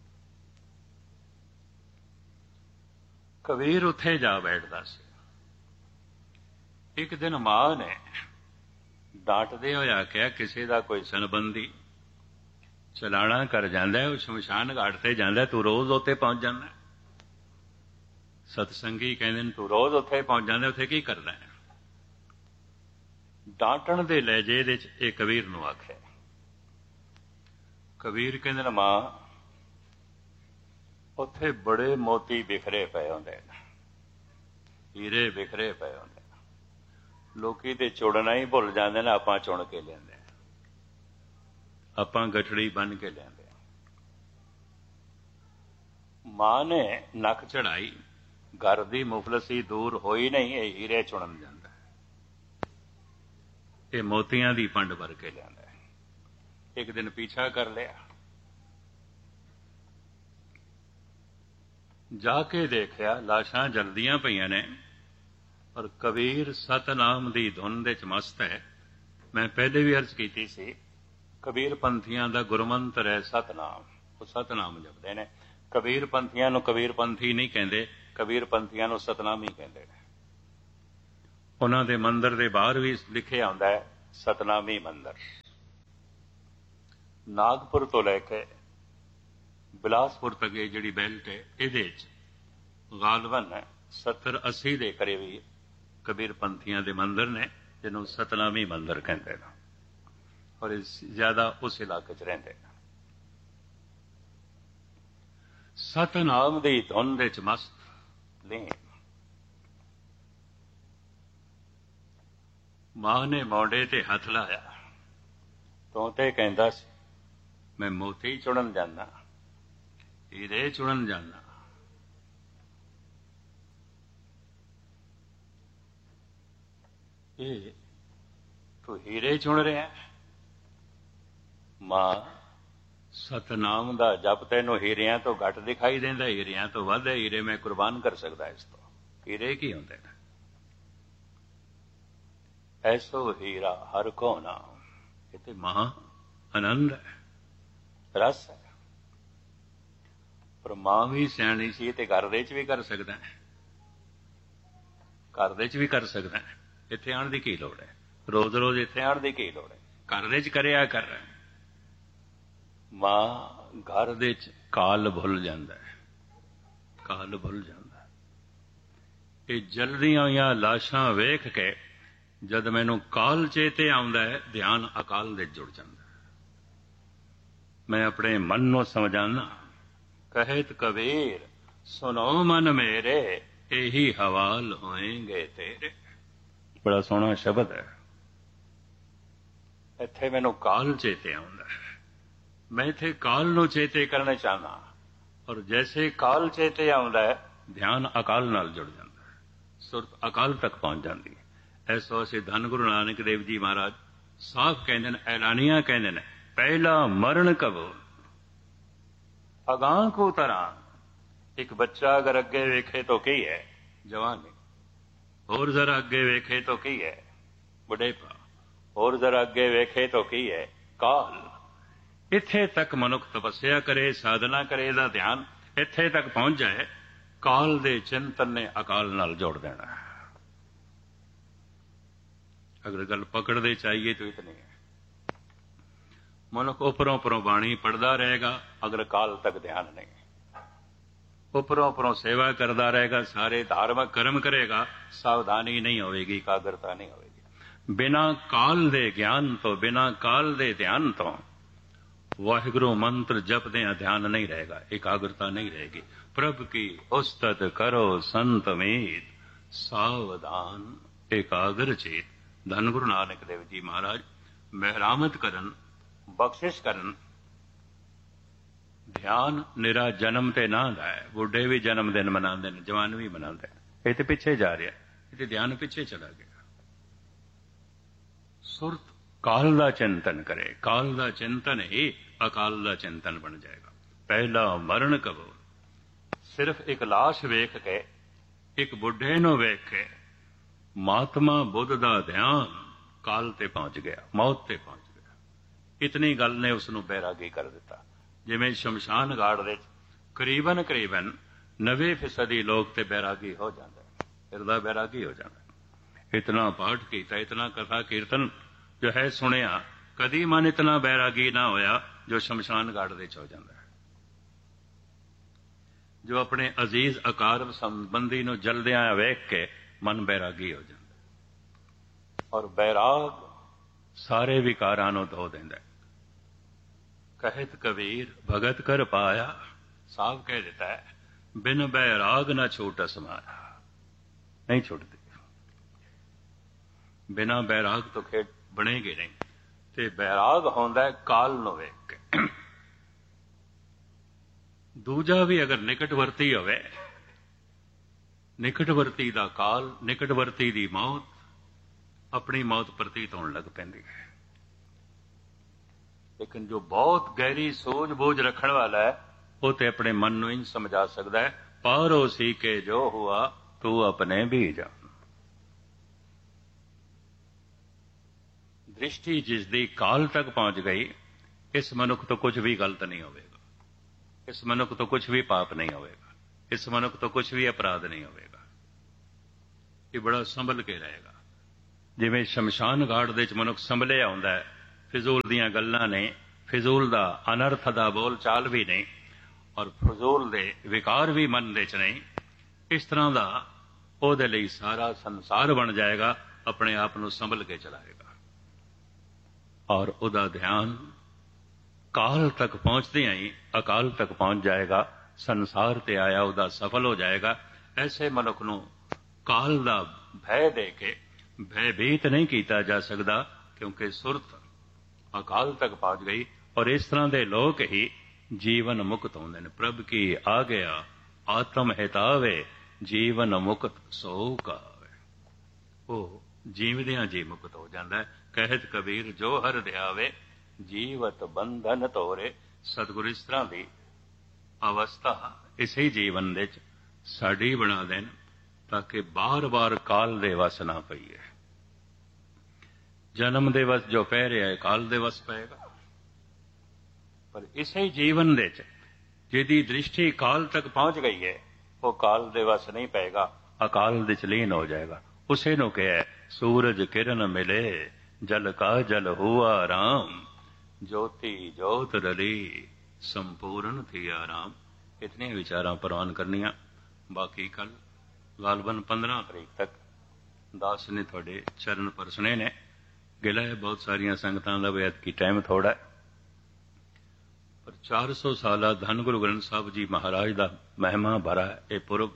ਕਬੀਰ ਉੱਥੇ ਜਾ ਬੈਠਦਾ ਸੀ। ਇੱਕ ਦਿਨ ਮਾਂ ਨੇ ਡਾਂਟਦੇ ਹੋਇਆ ਕਿਹਾ, ਕਿਸੇ ਦਾ ਕੋਈ ਸੰਬੰਧੀ ਚਲਾਣਾ ਕਰ ਜਾਂਦਾ, ਉਹ ਸ਼ਮਸ਼ਾਨ ਘਾਟ ਤੇ ਜਾਂਦਾ, ਤੂੰ ਰੋਜ਼ ਉੱਥੇ ਪਹੁੰਚ ਜਾਂਦਾ। ਸਤਸੰਗੀ ਕਹਿੰਦੇ ਨੇ, ਤੂੰ ਰੋਜ਼ ਉੱਥੇ ਪਹੁੰਚ ਜਾਂਦਾ, ਉੱਥੇ ਕੀ ਕਰਦਾ ਹੈ? ਡਾਂਟਣ ਦੇ ਲਹਿਜੇ ਦੇ ਚ ਇਹ ਕਬੀਰ ਨੂੰ ਆਖਿਆ। ਕਬੀਰ ਕਹਿੰਦੇ ਨੇ, ਮਾਂ ਉੱਥੇ ਬੜੇ ਮੋਤੀ ਬਿਖਰੇ ਪਏ ਹੁੰਦੇ ਨੇ, ਹੀਰੇ ਬਿਖਰੇ ਪਏ ਹੁੰਦੇ ਨੇ, ਲੋਕੀ ਤੇ ਚੁਣਨਾ ਹੀ ਭੁੱਲ ਜਾਂਦੇ ਨੇ, ਆਪਾਂ ਚੁਣ ਕੇ ਲਿਆਂਦੇ, ਆਪਾਂ ਗਠੜੀ ਬੰਨ ਕੇ ਲਿਆਂਦੇ। ਮਾਂ ਨੇ ਨੱਕ ਚੜਾਈ, ਘਰ ਦੀ ਮੁਫਲਸੀ ਦੂਰ ਹੋਈ ਨਹੀਂ, ਇਹ ਹੀਰੇ ਚੁਣਨ ਜਾਂਦਾ, ਇਹ ਮੋਤੀਆਂ ਦੀ ਪੰਡ ਭਰ ਕੇ ਲਿਆਂਦਾ। ਇੱਕ ਦਿਨ ਪੀਛਾ ਕਰ ਲਿਆ, ਜਾ ਕੇ ਦੇਖਿਆ ਲਾਸ਼ਾਂ ਜਲਦੀਆਂ ਪਈਆਂ ਨੇ, ਪਰ ਕਬੀਰ ਸਤਨਾਮ ਦੀ ਧੁਨ ਦੇ ਚ ਮਸਤ ਹੈ। ਮੈਂ ਪਹਿਲੇ ਵੀ ਅਰਜ਼ ਕੀਤੀ ਸੀ, ਕਬੀਰ ਪੰਥੀਆਂ ਦਾ ਗੁਰਮੰਤਰ ਹੈ ਸਤਨਾਮ, ਉਹ ਸਤਨਾਮ ਜਪਦੇ ਨੇ। ਕਬੀਰ ਪੰਥੀਆਂ ਨੂੰ ਕਬੀਰ ਪੰਥੀ ਨਹੀਂ ਕਹਿੰਦੇ, ਕਬੀਰ ਪੰਥੀਆਂ ਨੂੰ ਸਤਨਾਮ ਹੀ ਕਹਿੰਦੇ ਨੇ। ਉਹਨਾਂ ਦੇ ਮੰਦਰ ਦੇ ਬਾਹਰ ਵੀ ਲਿਖਿਆ ਆਉਂਦਾ ਹੈ ਸਤਨਾਮੀ ਮੰਦਰ। ਨਾਗਪੁਰ ਤੋਂ ਲੈ ਕੇ ਬਿਲਾਸਪੁਰ ਤੱਕ ਇਹ ਜਿਹੜੀ ਬੈਲਟ ਹੈ, ਇਹਦੇ 'ਚ ਗਾਲਬਨ ਹੈ ਸੱਤਰ ਅੱਸੀ ਦੇ ਕਰੀਬ ਕਬੀਰ ਪੰਥੀਆਂ ਦੇ ਮੰਦਰ ਨੇ, ਜਿਹਨੂੰ ਸਤਨਾਮੀ ਮੰਦਰ ਕਹਿੰਦੇ ਨੇ, ਔਰ ਜ਼ਿਆਦਾ ਉਸ ਇਲਾਕੇ 'ਚ ਰਹਿੰਦੇ ਨੇ। ਸਤਨਾਮ ਦੀ ਧੁਨ ਦੇ 'ਚ ਮਸਤ ਲੀਨ। ਮਾਂ ਨੇ ਮੋਢੇ ਤੇ ਹੱਥ ਲਾਇਆ। ਤੋਤੇ ਕਹਿੰਦਾ ਸੀ, ਮੈਂ ਮੋਤੀ ਚੁਣਨ ਜਾਂਦਾ, ਹੀਰੇ ਚੁਣਨ ਜਾਂਦਾ। ਇਹ ਤੂੰ ਹੀਰੇ ਚੁਣ ਰਿਹਾ? ਮਾਂ, ਸਤਨਾਮ ਦਾ ਜਪ ਤੈਨੂੰ ਹੀਰਿਆਂ ਤੋਂ ਘੱਟ ਦਿਖਾਈ ਦਿੰਦਾ? ਹੀਰਿਆਂ ਤੋਂ ਵੱਧ ਹੈ। ਹੀਰੇ ਮੈਂ ਕੁਰਬਾਨ ਕਰ ਸਕਦਾ ਇਸ ਤੋਂ। ਹੀਰੇ ਕੀ ਹੁੰਦੇ ਨੇ? ਐਸੋ ਹੀਰਾ ਹਰ ਕੋ ਨਾਮ। ਇਹ ਤੇ ਮਹਾਂ ਆਨੰਦ ਹੈ, ਰਸ ਹੈ। ਪਰ ਮਾਂ ਵੀ ਸਿਆਣੀ ਸੀ ਤੇ ਘਰ ਦੇ 'ਚ ਵੀ ਕਰ ਸਕਦਾ ਹੈ, ਘਰ ਦੇ 'ਚ ਵੀ ਕਰ ਸਕਦਾ ਹੈ। ਇੱਥੇ ਆਉਣ ਦੀ ਕੀ ਲੋੜ ਹੈ? ਰੋਜ਼ ਰੋਜ਼ ਇੱਥੇ ਆਉਣ ਦੀ ਕੀ ਲੋੜ ਹੈ? ਘਰ ਦੇ 'ਚ ਕਰਿਆ ਕਰ। ਮਾਂ ਘਰ ਦੇ 'ਚ ਕਾਲ ਭੁੱਲ ਜਾਂਦਾ ਹੈ, ਕਾਲ ਭੁੱਲ ਜਾਂਦਾ। ਇਹ ਜਲਦੀਆਂ ਹੋਈਆਂ ਲਾਸ਼ਾਂ ਵੇਖ ਕੇ ਜਦ ਮੈਨੂੰ ਕਾਲ ਚੇਤੇ ਆਉਂਦਾ ਹੈ, ਧਿਆਨ ਅਕਾਲ ਦੇ ਜੁੜ ਜਾਂਦਾ ਹੈ। ਮੈਂ ਆਪਣੇ ਮਨ ਨੂੰ ਸਮਝਾਨਾ। ਕਹਿਤ ਕਬੀਰ ਸੁਨੋ ਮਨ ਮੇਰੇ, ਇਹੀ ਹਵਾਲ ਹੋਏਗੇ ਤੇਰੇ। ਬੜਾ ਸੋਹਣਾ ਸ਼ਬਦ ਹੈ। ਇੱਥੇ ਮੈਨੂੰ ਕਾਲ ਚੇਤੇ ਆਉਂਦਾ ਹੈ। ਮੈਂ ਇੱਥੇ ਕਾਲ ਨੂੰ ਚੇਤੇ ਕਰਨਾ ਚਾਹਨਾ, ਔਰ ਜੈਸੇ ਕਾਲ ਚੇਤੇ ਆਉਂਦਾ ਹੈ, ਧਿਆਨ ਅਕਾਲ ਨਾਲ ਜੁੜ ਜਾਂਦਾ ਹੈ, ਸੁਰਤ ਅਕਾਲ ਤੱਕ ਪਹੁੰਚ ਜਾਂਦੀ ਹੈ। ਐਸੋ ਅਸੀਂ ਧੰਨ ਗੁਰੂ ਨਾਨਕ ਦੇਵ ਜੀ ਮਹਾਰਾਜ ਸਾਫ਼ ਕਹਿੰਦੇ ਨੇ, ਐਲਾਨੀਆਂ ਕਹਿੰਦੇ ਨੇ, ਪਹਿਲਾ ਮਰਨ ਕਬੋ ਅਗਾਂਹ ਕੋ ਤਰਾਂ। ਇੱਕ ਬੱਚਾ ਅਗਰ ਅੱਗੇ ਵੇਖੇ ਤਾਂ ਕੀ ਹੈ? ਜਵਾਨੀ। ਹੋਰ ਜ਼ਰਾ ਅੱਗੇ ਵੇਖੇ ਤਾਂ ਕੀ ਹੈ? ਬੁਢੇਪਾ। ਹੋਰ ਜ਼ਰਾ ਅੱਗੇ ਵੇਖੇ ਤਾਂ ਕੀ ਹੈ? ਕਾਲ। ਇੱਥੇ ਤੱਕ ਮਨੁੱਖ ਤਪੱਸਿਆ ਕਰੇ, ਸਾਧਨਾ ਕਰੇ, ਇਹਦਾ ਧਿਆਨ ਇੱਥੇ ਤੱਕ ਪਹੁੰਚ ਜਾਏ, ਕਾਲ ਦੇ ਚਿੰਤਨ ਨੇ ਅਕਾਲ ਨਾਲ ਜੋੜ ਦੇਣਾ। ਅਗਰ ਗੱਲ ਪਕੜਦੇ ਚਾਹੀਏ ਤਾਂ ਇਤਨੀ ਹੈ। ਮਨੁੱਖ ਉੱਪਰੋਂ ਉੱਪਰੋਂ ਬਾਣੀ ਪੜ੍ਹਦਾ ਰਹੇਗਾ, ਅਗਰ ਕਾਲ ਤੱਕ ਧਿਆਨ ਨਹੀਂ। ਉੱਪਰੋਂ ਉੱਪਰੋਂ ਸੇਵਾ ਕਰਦਾ ਰਹੇਗਾ, ਸਾਰੇ ਧਾਰਮਿਕ ਕਰਮ ਕਰੇਗਾ, ਸਾਵਧਾਨੀ ਨਹੀਂ ਹੋਵੇਗੀ, ਇਕਾਗਰਤਾ ਨਹੀਂ ਹੋਵੇਗੀ। ਬਿਨਾਂ ਕਾਲ ਦੇ ਗਿਆਨ ਤੋਂ, ਬਿਨਾਂ ਕਾਲ ਦੇ ਧਿਆਨ ਤੋਂ ਵਾਹਿਗੁਰੂ ਮੰਤਰ ਜਪਦਿਆਂ ਧਿਆਨ ਨਹੀਂ ਰਹੇਗਾ, ਇਕਾਗਰਤਾ ਨਹੀਂ ਰਹੇਗੀ। ਪ੍ਰਭ ਕੀ ਉਸਤਤ ਕਰੋ ਸੰਤ ਮੀਤ, ਸਾਵਧਾਨ ਇਕਾਗਰ ਚੇਤ। ਧੰਨ ਗੁਰੂ ਨਾਨਕ ਦੇਵ ਜੀ ਮਹਾਰਾਜ ਮਿਹਰਾਮਤ ਕਰਨ, ਬਖਸ਼ਿਸ਼ ਕਰਨ। ਧਿਆਨ ਨਿਰਾ ਜਨਮ ਤੇ ਨਾਂ ਦਾ ਹੈ। ਬੁੱਢੇ ਵੀ ਜਨਮ ਦਿਨ ਮਨਾਉਂਦੇ ਨੇ, ਜਵਾਨ ਵੀ ਮਨਾਉਂਦੇ ਨੇ। ਇਹ ਤੇ ਪਿੱਛੇ ਜਾ ਰਿਹਾ, ਇਹ ਤੇ ਧਿਆਨ ਪਿੱਛੇ ਚਲਾ ਗਿਆ। ਸੁਰਤ ਕਾਲ ਦਾ ਚਿੰਤਨ ਕਰੇ, ਕਾਲ ਦਾ ਚਿੰਤਨ ਹੀ ਅਕਾਲ ਦਾ ਚਿੰਤਨ ਬਣ ਜਾਏਗਾ। ਪਹਿਲਾ ਮਰਨ ਕਬੋ। ਸਿਰਫ ਇੱਕ ਲਾਸ਼ ਵੇਖ ਕੇ, ਇੱਕ ਬੁੱਢੇ ਨੂੰ ਵੇਖ ਕੇ ਮਹਾਤਮਾ ਬੁੱਧ ਦਾ ਧਿਆਨ ਕਾਲ ਤੇ ਪਹੁੰਚ ਗਿਆ, ਮੌਤ ਤੇ ਪਹੁੰਚ ਗਿਆ। ਇਤਨੀ ਗੱਲ ਨੇ ਉਸ ਨੂੰ ਬੈਰਾਗੀ ਕਰ ਦਿੱਤਾ। ਜਿਵੇਂ ਸ਼ਮਸ਼ਾਨ ਘਾਟ ਦੇ ਕਰੀਬਨ ਕਰੀਬਨ ਨਵੇਂ ਫੀਸਦੀ ਲੋਕ ਤੇ ਬੈਰਾਗੀ ਹੋ ਜਾਂਦਾ, ਹਿਰਦਾ ਬੈਰਾਗੀ ਹੋ ਜਾਂਦਾ। ਇਤਨਾ ਪਾਠ ਕੀਤਾ, ਇਤਨਾ ਕਥਾ ਕੀਰਤਨ ਜੋ ਹੈ ਸੁਣਿਆ, ਕਦੀ ਮਨ ਇਤਨਾ ਬੈਰਾਗੀ ਨਾ ਹੋਇਆ ਜੋ ਸ਼ਮਸ਼ਾਨ ਘਾਟ ਦੇ ਚ ਹੋ ਜਾਂਦਾ ਹੈ। ਜੋ ਆਪਣੇ ਅਜ਼ੀਜ਼ ਅਕਾਰਬ ਸੰਬੰਧੀ ਨੂੰ ਜਲਦਿਆਂ ਵੇਖ ਕੇ ਮਨ ਬੈਰਾਗੀ ਹੋ ਜਾਂਦਾ, ਔਰ ਬੈਰਾਗ ਸਾਰੇ ਵਿਕਾਰਾਂ ਨੂੰ ਧੋ ਦਿੰਦਾ। ਕਹਿਤ ਕਬੀਰ ਭਗਤ ਕਰ ਪਾਇਆ, ਸਾਫ਼ ਕਹਿ ਦਿੱਤਾ ਹੈ, ਬਿਨ ਬੈਰਾਗ ਨਾ ਛੂਟ ਸਮਾਇਆ। ਨਹੀਂ ਛੁੱਟਦੀ, ਬਿਨਾਂ ਬੈਰਾਗ ਤੋਂ ਖੇਡ ਬਣੇਗੀ ਨਹੀਂ। ਤੇ ਬੈਰਾਗ ਹੁੰਦਾ ਹੈ ਕਾਲ ਨੂੰ ਵੇਖ ਕੇ। ਦੂਜਾ ਵੀ ਅਗਰ ਨਿਕਟਵਰਤੀ ਹੋਵੇ, ਨਿਕਟਵਰਤੀ ਦਾ ਕਾਲ, ਨਿਕਟਵਰਤੀ ਦੀ ਮੌਤ, ਆਪਣੀ ਮੌਤ ਪ੍ਰਤੀਤ ਹੋਣ ਲੱਗ ਪੈਂਦੀ ਹੈ। ਲੇਕਿਨ ਜੋ ਬਹੁਤ ਗਹਿਰੀ ਸੋਝ ਬੋਝ ਰੱਖਣ ਵਾਲਾ ਹੈ, ਉਹ ਤੇ ਆਪਣੇ ਮਨ ਨੂੰ ਇੰਝ ਸਮਝਾ ਸਕਦਾ ਹੈ, ਪਾਰੋ ਸੀ ਕੇ ਜੋ ਹੁਆ ਤੂੰ ਆਪਣੇ ਵੀ ਜਾਣ। ਦ੍ਰਿਸ਼ਟੀ ਜਿਸ ਦੀ ਕਾਲ ਤੱਕ ਪਹੁੰਚ ਗਈ, ਇਸ ਮਨੁੱਖ ਤੋਂ ਕੁਝ ਵੀ ਗਲਤ ਨਹੀਂ ਹੋਵੇਗਾ, ਇਸ ਮਨੁੱਖ ਤੋਂ ਕੁਝ ਵੀ ਪਾਪ ਨਹੀਂ ਹੋਵੇਗਾ, ਇਸ ਮਨੁੱਖ ਤੋਂ ਕੁਝ ਵੀ ਅਪਰਾਧ ਨਹੀਂ ਹੋਵੇਗਾ। ਇਹ ਬੜਾ ਸੰਭਲ ਕੇ ਰਹੇਗਾ। ਜਿਵੇਂ ਸ਼ਮਸ਼ਾਨ ਘਾਟ ਦੇ ਵਿੱਚ ਮਨੁੱਖ ਸੰਭਲਿਆ ਹੁੰਦਾ ਹੈ, ਫਿਜ਼ੂਲ ਦੀਆਂ ਗੱਲਾਂ ਨੇ, ਫਿਜ਼ੂਲ ਦਾ ਅਨਰਥ ਦਾ ਬੋਲ ਚਾਲ ਵੀ ਨਹੀਂ, ਔਰ ਫਿਜ਼ੂਲ ਦੇ ਵਿਕਾਰ ਵੀ ਮਨ ਦੇ ਚ ਨਹੀਂ, ਇਸ ਤਰ੍ਹਾਂ ਦਾ ਉਹਦੇ ਲਈ ਸਾਰਾ ਸੰਸਾਰ ਬਣ ਜਾਏਗਾ, ਆਪਣੇ ਆਪ ਨੂੰ ਸੰਭਲ ਕੇ ਚਲਾਏਗਾ, ਔਰ ਉਹਦਾ ਧਿਆਨ ਕਾਲ ਤੱਕ ਪਹੁੰਚਦਿਆਂ ਹੀ ਅਕਾਲ ਤੱਕ ਪਹੁੰਚ ਜਾਏਗਾ, ਸੰਸਾਰ ਤੇ ਆਇਆ ਉਹਦਾ ਸਫਲ ਹੋ ਜਾਏਗਾ। ਐਸੇ ਮਨੁੱਖ ਨੂੰ ਕਾਲ ਦਾ ਭੈ ਦੇ ਕੇ ਭੈਭੀਤ ਨਹੀਂ ਕੀਤਾ ਜਾ ਸਕਦਾ, ਕਿਉਂਕਿ ਸੁਰਤ ਅਕਾਲ ਤੱਕ ਪਹੁੰਚ ਗਈ, ਔਰ ਇਸ ਤਰ੍ਹਾਂ ਦੇ ਲੋਕ ਹੀ ਜੀਵਨ ਮੁਕਤ ਹੁੰਦੇ ਨੇ। ਪ੍ਰਭ ਕੀ ਆ ਗਿਆ ਆਤਮ ਹਿਤਾਵੇ, ਜੀਵਨ ਮੁਕਤ ਸੋ ਕਾਵੇ। ਉਹ ਜੀਵਦਿਆਂ ਜੀ ਮੁਕਤ ਹੋ ਜਾਂਦਾ ਹੈ। ਕਹਿਤ ਕਬੀਰ ਜੋ ਹਰ ਧਿਆਵੇ, ਜੀਵਤ ਬੰਧਨ ਤੋਰੇ। ਸਤਿਗੁਰੂ ਇਸ ਤਰ੍ਹਾਂ ਦੀ ਅਵਸਥਾ ਇਸੇ ਜੀਵਨ ਵਿੱਚ ਸਾਡੀ ਬਣਾ ਦੇਣ, ਤਾਂ ਕਿ ਬਾਰ-ਬਾਰ ਕਾਲ ਦੇ ਵਸ ਨਾ ਪਈਏ। ਜਨਮ ਦੇ ਵਸ ਜੋ ਪੈ ਰਿਹਾ ਹੈ, ਕਾਲ ਦੇ ਵਸ ਪਏਗਾ, ਪਰ ਇਸੇ ਜੀਵਨ ਦੇ ਵਿੱਚ ਜਿਹਦੀ ਦ੍ਰਿਸ਼ਟੀ ਕਾਲ ਤੱਕ ਪਹੁੰਚ ਗਈ ਹੈ, ਉਹ ਕਾਲ ਦੇ ਵਸ ਨਹੀਂ ਪਏਗਾ, ਅਕਾਲ ਦੇ ਚ ਲੀਨ ਹੋ ਜਾਏਗਾ। ਉਸੇ ਨੂੰ ਕਿਹਾ ਸੂਰਜ ਕਿਰਨ ਮਿਲੇ, ਜਲ ਕਾ ਜਲ ਹੁਆ ਰਾਮ, ਜੋਤੀ ਜੋਤ ਰਲੀ, ਸੰਪੂਰਨ ਥੀ ਆਰਾਮ। ਇਤਨੀਆਂ ਵਿਚਾਰਾਂ ਪ੍ਰਵਾਨ ਕਰਨੀਆਂ। ਬਾਕੀ ਕੱਲ ਗਾਲਬਨ ਪੰਦਰਾਂ ਤਰੀਕ ਤੱਕ ਦਾਸ ਨੇ ਤੁਹਾਡੇ ਚਰਨ ਪਰਸਣੇ ਨੇ। ਗਿਲਾ ਹੈ ਬਹੁਤ ਸਾਰੀਆਂ ਸੰਗਤਾਂ ਦਾ ਵੀ ਐਤਕੀ ਟਾਈਮ ਥੋੜਾ ਹੈ, ਪਰ ਚਾਰ ਸੌ ਸਾਲਾ ਧੰਨ ਗੁਰੂ ਗ੍ਰੰਥ ਸਾਹਿਬ ਜੀ ਮਹਾਰਾਜ ਦਾ ਮਹਿਮਾ ਭਰਾ ਇਹ ਪੁਰਬ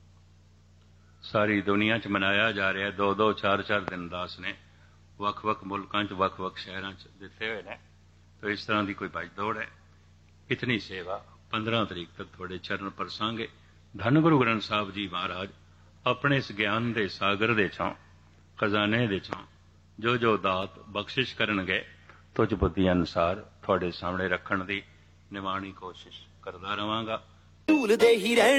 ਸਾਰੀ ਦੁਨੀਆ 'ਚ ਮਨਾਇਆ ਜਾ ਰਿਹਾ। ਦੋ ਦੋ ਚਾਰ ਚਾਰ ਦਿਨ ਦਾਸ ਨੇ ਵੱਖ-ਵੱਖ ਮੁਲਕਾਂ 'ਚ ਵੱਖ-ਵੱਖ ਸ਼ਹਿਰਾਂ 'ਚ ਦਿੱਤੇ ਹੋਏ ਨੇ। ਤਾਂ ਇਸ ਤਰ੍ਹਾਂ ਦੀ ਕੋਈ ਭੱਜ ਦੌੜ ਹੈ। ਇਤਨੀ ਸੇਵਾ ਪੰਦਰਾਂ ਤਰੀਕ ਤੱਕ ਤੁਹਾਡੇ ਚਰਨ ਪਰਸਾਂਗੇ। ਧੰਨ ਗੁਰੂ ਗ੍ਰੰਥ ਸਾਹਿਬ ਜੀ ਮਹਾਰਾਜ ਆਪਣੇ ਇਸ ਗਿਆਨ ਦੇ ਸਾਗਰ ਦੇ ਚੋਂ, ਖਜ਼ਾਨੇ ਦੇ ਚੋਂ ਜੋ ਜੋ ਦਾਤ ਬਖਸ਼ਿਸ਼ ਕਰਨਗੇ, ਤੁਝ ਬੁੱਧੀ ਅਨੁਸਾਰ ਤੁਹਾਡੇ ਸਾਹਮਣੇ ਰੱਖਣ ਦੀ ਨਿਮਾਣੀ ਕੋਸ਼ਿਸ਼ ਕਰਦਾ ਰਵਾਂਗਾ। ਝੂਲਦੇ ਹੀ ਰਹਿਣ